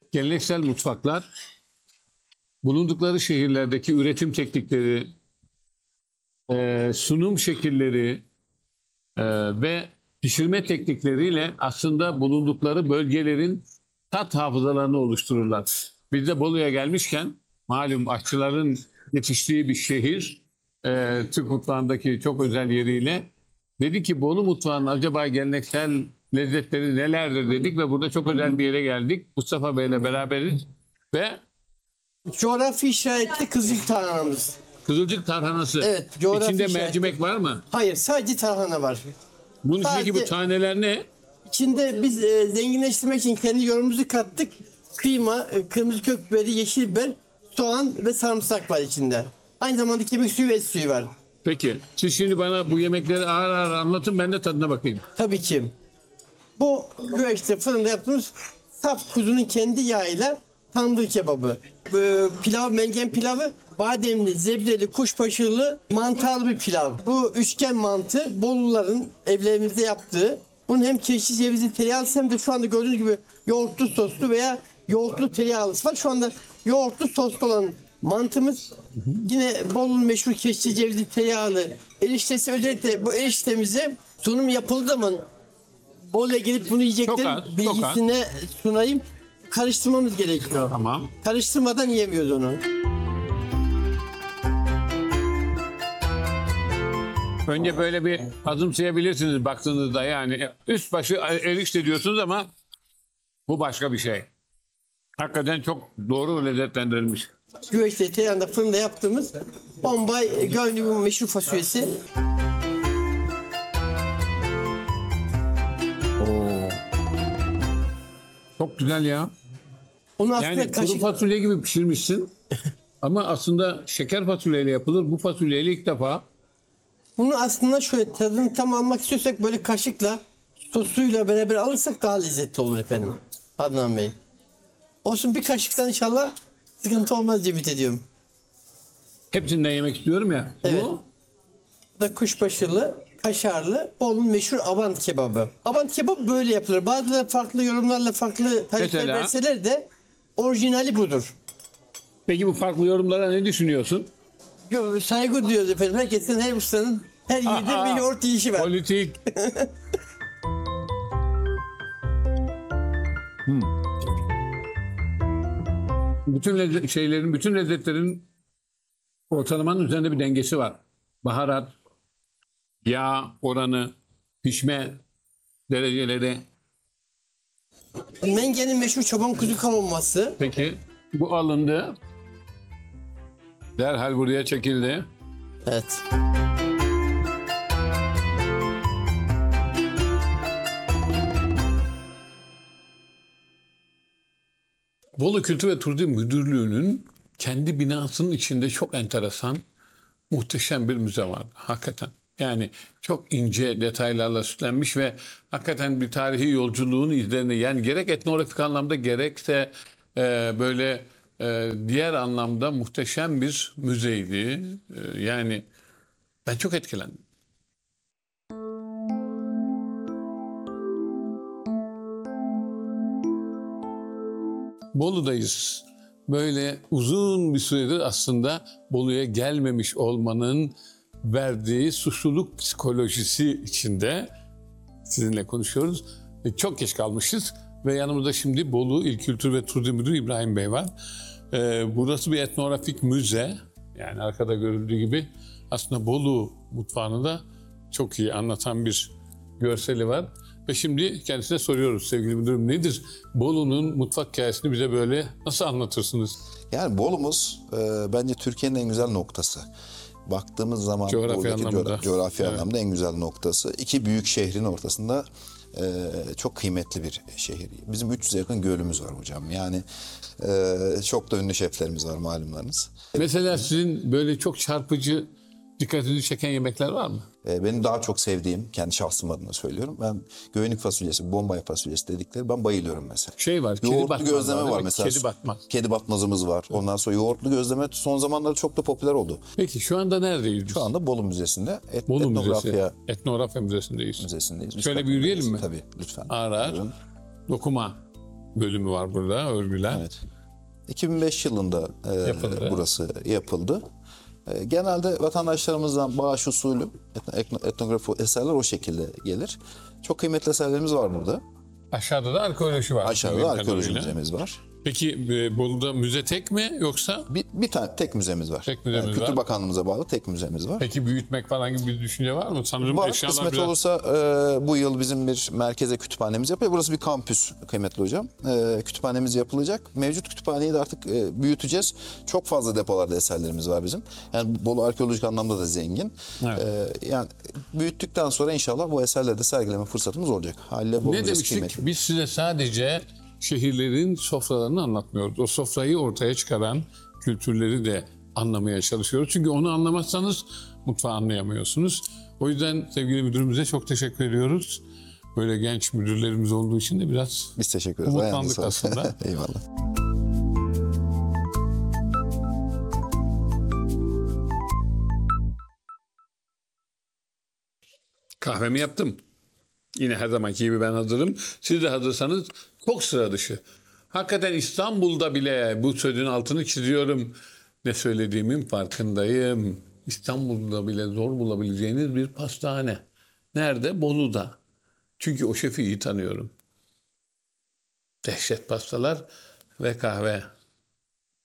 Geleneksel mutfaklar bulundukları şehirlerdeki üretim teknikleri, sunum şekilleri ve pişirme teknikleriyle aslında bulundukları bölgelerin tat hafızalarını oluştururlar. Biz de Bolu'ya gelmişken malum aşçıların yetiştiği bir şehir, Türk mutfağındaki çok özel yeriyle dedi ki Bolu mutfağının acaba geleneksel lezzetleri nelerdir dedik ve burada çok özel bir yere geldik. Mustafa Bey'le beraberiz ve Coğrafi işaretli kızıl tarhanamız. kızılcık tarhanası. Evet, coğrafi İçinde işaretli. mercimek var mı? Hayır, sadece tarhana var. Bunun içindeki bu Sadece- taneler ne? İçinde biz zenginleştirmek için kendi yorumumuzu kattık. Kıyma, kırmızı kök biberi, yeşil biber, soğan ve sarımsak var içinde. Aynı zamanda kemik suyu ve et suyu var. Peki siz şimdi bana bu yemekleri ağır ağır anlatın, ben de tadına bakayım. Tabii ki. Bu güveçte fırında yaptığımız saf kuzunun kendi yağıyla tandır kebabı. Pilav, mengen pilavı, bademli, zebreli, kuşbaşılı, mantarlı bir pilav. Bu üçgen mantı Boluların evlerimizde yaptığı. Bunun hem keşiş cevizi tereyağlısı hem de şu anda gördüğünüz gibi yoğurtlu soslu veya yoğurtlu tereyağlısı var. Şu anda yoğurtlu soslu olan mantımız yine Bolu'nun meşhur keşiş cevizi tereyağlı eriştesi. Özellikle bu eriştemize sunum yapıldığı zaman Bolu'ya gelip bunu yiyeceklerin Çok az, çok bilgisine sunayım. Karıştırmamız gerekiyor. Tamam. Karıştırmadan yiyemiyoruz onu. Önce böyle bir azımsayabilirsiniz baktığınızda, yani üst başı erişte diyorsunuz ama bu başka bir şey. Hakikaten çok doğru lezzetlendirilmiş. Güveçte tereyağında fırında yaptığımız Bombay Gönlüm'ün meşhur fasulyesi. Oo. Çok güzel ya. Onu aslında Yani kuru kaşık... fasulye gibi pişirmişsin. Ama aslında şeker fasulyeyle yapılır. Bu fasulyeyle ilk defa Bunu aslında şöyle tadını tam almak istiyorsak böyle kaşıkla sosuyla beraber alırsak daha lezzetli olur efendim. Adnan Bey. Olsun, bir kaşıktan inşallah sıkıntı olmaz diye ümit ediyorum. hepsinden yemek istiyorum ya. Evet. Bu Bu da kuşbaşılı, kaşarlı, Bolu'nun meşhur Abant kebabı. Abant kebabı böyle yapılır. Bazıları farklı yorumlarla farklı tarifler Mesela? verseler de orijinali budur. peki bu farklı yorumlara ne düşünüyorsun? Saygı duyuyoruz efendim. Herkesin, her ustanın her yerde Aa, bir yoğurt yiyişi var. Politik. Bütün şeylerin, bütün lezzetlerin ortalamanın üzerinde bir dengesi var. Baharat, yağ oranı, pişme dereceleri. Mengen'in meşhur çoban kuzu kavurması. Peki bu alındı. Derhal buraya çekildi. Evet. Bolu Kültür ve Turizm Müdürlüğü'nün kendi binasının içinde çok enteresan, muhteşem bir müze var. Hakikaten. Yani çok ince detaylarla süslenmiş ve hakikaten bir tarihi yolculuğun izlerini, yani gerek etnografik anlamda gerekse böyle diğer anlamda muhteşem bir müzeydi. Yani ben çok etkilendim. Bolu'dayız. Böyle uzun bir süredir aslında Bolu'ya gelmemiş olmanın verdiği suçluluk psikolojisi içinde sizinle konuşuyoruz. Çok geç kalmışız ve yanımızda şimdi Bolu İl Kültür ve Turizm Müdürü İbrahim Bey var. Burası bir etnografik müze. Yani arkada görüldüğü gibi aslında Bolu mutfağını da çok iyi anlatan bir görseli var. Ve şimdi kendisine soruyoruz sevgili müdürüm, nedir Bolu'nun mutfak hikayesini bize böyle nasıl anlatırsınız? Yani Bolu'muz bence Türkiye'nin en güzel noktası. Baktığımız zaman Coğrafi buradaki anlamda. coğrafi Evet. anlamda en güzel noktası. İki büyük şehrin ortasında çok kıymetli bir şehir. Bizim 300'e yakın gölümüz var hocam. Yani çok da ünlü şeflerimiz var malumlarınız. Mesela sizin böyle çok çarpıcı, dikkatinizi çeken yemekler var mı? Benim daha çok sevdiğim, kendi şahsım adına söylüyorum. Ben göğünlük fasulyesi, bombay fasulyesi dedikleri ben bayılıyorum mesela. Şey var, kedi Yoğurtlu batmaz gözleme değil var mi? mesela. Kedi batmaz. Kedi batmazımız var. Ondan sonra yoğurtlu gözleme son zamanlarda çok da popüler oldu. Peki şu anda neredeyiz biz? Şu anda Bolu Müzesi'nde Bolu etnografya Müzesi, Etnografya Müzesi'ndeyiz. müzesindeyiz. Şöyle bir yürüyelim mi? Tabii lütfen. Ağır ağır. Buyurun. Dokuma. bölümü var burada, örgüler. Evet. 2005 yılında Yapıldı. burası yapıldı. Genelde vatandaşlarımızdan bağış usulü etnografi eserler o şekilde gelir. Çok kıymetli eserlerimiz var burada. Aşağıda da arkeoloji var. Aşağıda bildiğim arkeoloji kadarıyla. müzemiz var. Peki Bolu'da müze tek mi yoksa? Bir tane tek müzemiz var. Tek müzemiz Kültür var. Bakanlığımıza bağlı tek müzemiz var. Peki büyütmek falan gibi bir düşünce var mı? Sanırım Var. eşyalar Kısmet biraz... olursa bu yıl bizim bir merkeze kütüphanemiz yapıyor. Burası bir kampüs kıymetli hocam. Kütüphanemiz yapılacak. Mevcut kütüphaneyi de artık büyüteceğiz. Çok fazla depolarda eserlerimiz var bizim. Yani Bolu arkeolojik anlamda da zengin. Evet. Yani büyüttükten sonra inşallah bu eserleri de sergileme fırsatımız olacak. Haliyle Bolu Ne Müzesi demiştik? kıymetli. Biz size sadece şehirlerin sofralarını anlatmıyoruz. O sofrayı ortaya çıkaran kültürleri de anlamaya çalışıyoruz. Çünkü onu anlamazsanız mutfağı anlayamıyorsunuz. O yüzden sevgili müdürümüze çok teşekkür ediyoruz. Böyle genç müdürlerimiz olduğu için de biraz Biz teşekkür ederiz. Ayağınıza umutlandık sağlık. aslında. Eyvallah. Kahvemi yaptım. Yine her zamanki gibi ben hazırım. Siz de hazırsanız çok sıra dışı. Hakikaten İstanbul'da bile bu sözün altını çiziyorum. Ne söylediğimin farkındayım. İstanbul'da bile zor bulabileceğiniz bir pastane. Nerede? Bolu'da. Çünkü o şefi iyi tanıyorum. Dehşet pastalar ve kahve.